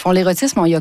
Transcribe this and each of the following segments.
fond, l'érotisme, on y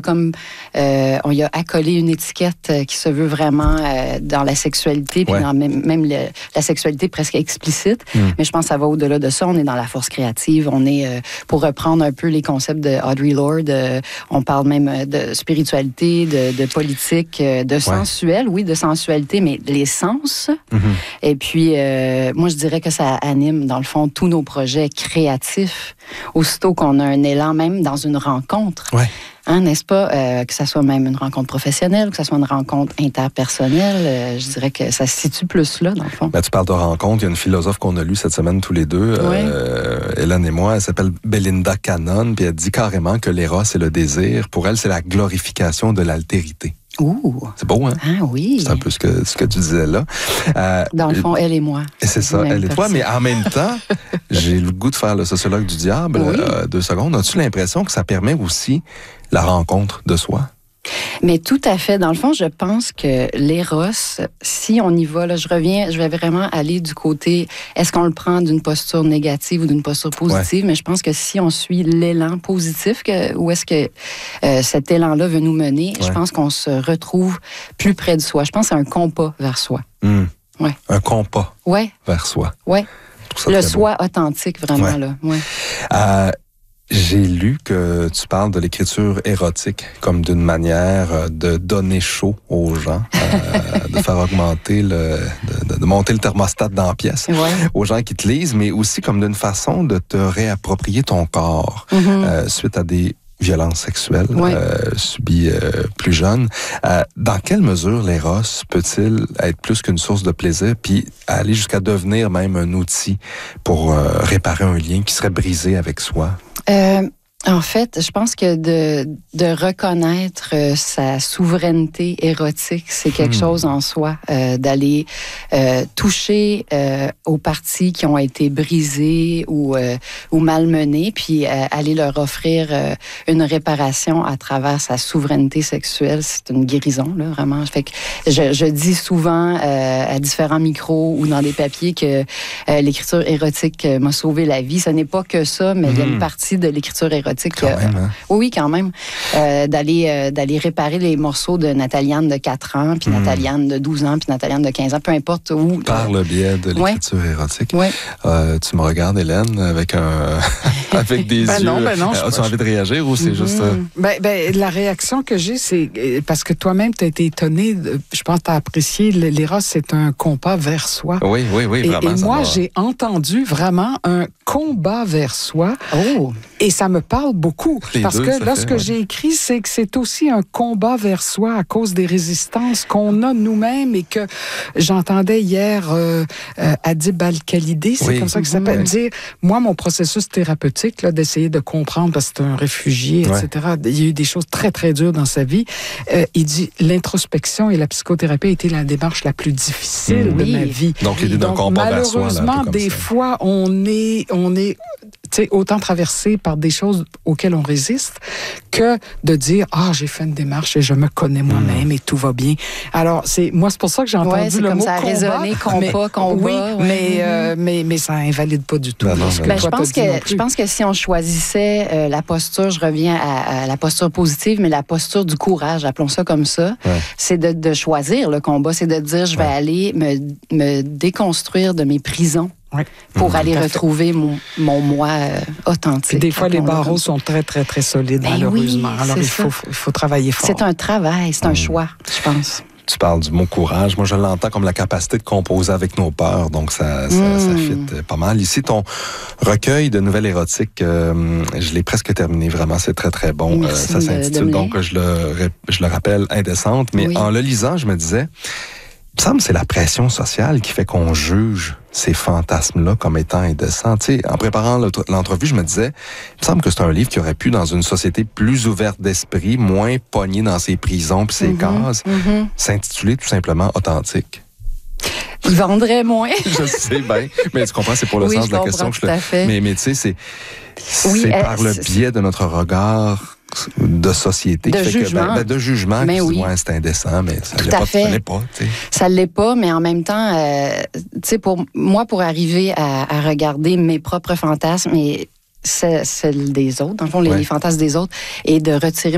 a accolé une étiquette qui se veut vraiment dans la sexualité, puis dans même la sexualité presque explicite. Mais je pense que ça va au-delà de ça. On est dans la force créative. On est, pour reprendre un peu les concepts de Audre Lorde, on parle même de spiritualité, de politique, de sensuel, oui, de sensualité, mais les sens. Et puis, moi, je dirais que ça anime, dans le fond, tous nos projets créatifs. Aussitôt qu'on a un élan, même dans une rencontre. Hein, n'est-ce pas? Que ça soit même une rencontre professionnelle, que ça soit une rencontre interpersonnelle, je dirais que ça se situe plus là, dans le fond. Tu parles de rencontre. Il y a une philosophe qu'on a lue cette semaine tous les deux, Hélène et moi. Elle s'appelle Belinda Cannon, puis elle dit carrément que l'éros et le désir, pour elle, c'est la glorification de l'altérité. C'est beau, hein? Ah oui. C'est un peu ce que tu disais là. Dans le fond, elle et moi. C'est ça, elle et toi. Mais en même temps, j'ai le goût de faire le sociologue du diable. 2 secondes. As-tu l'impression que ça permet aussi la rencontre de soi? Mais tout à fait. Dans le fond, je pense que l'éros, si on y va, là, je vais vraiment aller du côté, est-ce qu'on le prend d'une posture négative ou d'une posture positive? Mais je pense que si on suit l'élan positif, où est-ce que cet élan-là veut nous mener, je pense qu'on se retrouve plus près de soi. Je pense que c'est un compas vers soi. Un compas vers soi. Le soi authentique, vraiment, là. J'ai lu que tu parles de l'écriture érotique comme d'une manière de donner chaud aux gens, de faire augmenter de monter le thermostat dans la pièce aux gens qui te lisent, mais aussi comme d'une façon de te réapproprier ton corps suite à des violences sexuelles subies plus jeunes. Dans quelle mesure l'éros peut-il être plus qu'une source de plaisir, puis aller jusqu'à devenir même un outil pour réparer un lien qui serait brisé avec soi? En fait, je pense que de reconnaître sa souveraineté érotique, c'est quelque chose en soi, d'aller toucher aux parties qui ont été brisées ou malmenées, puis aller leur offrir une réparation à travers sa souveraineté sexuelle. C'est une guérison, là, vraiment. Fait que je dis souvent à différents micros ou dans des papiers que l'écriture érotique m'a sauvé la vie. Ce n'est pas que ça, mais il y a une partie de l'écriture érotique oui, quand même. D'aller réparer les morceaux de Nataliane de 4 ans, puis Nataliane de 12 ans, puis Nataliane de 15 ans, peu importe où. Par le biais de l'écriture érotique. Tu me regardes, Hélène, avec des yeux. Non, as-tu envie de réagir ou c'est juste... la réaction que j'ai, c'est parce que toi-même, tu as été étonné, je pense que tu as apprécié, l'éros, c'est un compas vers soi. Oui, vraiment. Et moi, j'ai entendu vraiment un combat vers soi. Et ça me parle beaucoup. Parce que là, ce que j'ai écrit, c'est que c'est aussi un combat vers soi à cause des résistances qu'on a nous-mêmes et que j'entendais hier Adib Al-Khalidi, c'est comme ça qu'il s'appelle, dire, moi, mon processus thérapeutique, là, d'essayer de comprendre, parce que c'est un réfugié, etc., il y a eu des choses très, très dures dans sa vie. Il dit, l'introspection et la psychothérapie a été la démarche la plus difficile de ma vie. Donc, l'idée d'un combat vers soi. Malheureusement, des fois, on est autant traversé par des choses auxquelles on résiste que de dire j'ai fait une démarche et je me connais moi-même et tout va bien. Alors c'est pour ça que j'ai entendu le mot ça a résonné, combat. Oui, mais ça invalide pas du tout. Je pense que si on choisissait la posture, je reviens à la posture positive, mais la posture du courage, appelons ça comme ça, c'est de choisir le combat, c'est de dire je vais aller me déconstruire de mes prisons. Pour aller retrouver mon moi authentique. Et des fois, les barreaux sont très, très, très solides, malheureusement. Alors, il faut travailler fort. C'est un travail, c'est un choix, je pense. Tu parles du mot courage. Moi, je l'entends comme la capacité de composer avec nos peurs. Donc, ça fit pas mal. Ici, ton recueil de nouvelles érotiques, je l'ai presque terminé. Vraiment, c'est très, très bon. Ça s'intitule donc, je le rappelle, Indécente. Mais en le lisant, je me disais... Il me semble que c'est la pression sociale qui fait qu'on juge ces fantasmes-là comme étant indécents. Tu sais, en préparant l'entrevue, je me disais, il me semble que c'est un livre qui aurait pu, dans une société plus ouverte d'esprit, moins pognée dans ses prisons puis ses cases, s'intituler tout simplement Authentique. Il vendrait moins. Je sais bien, mais tu comprends, c'est pour le sens de la question que je te... Mais tu sais, c'est par le biais de notre regard de société de jugement. De jugement qui dit c'est indécent, mais ça ne l'est pas. Ça ne l'est pas, mais en même temps, tu sais, pour arriver à regarder mes propres fantasmes et celles des autres, dans le fond, les fantasmes des autres, et de retirer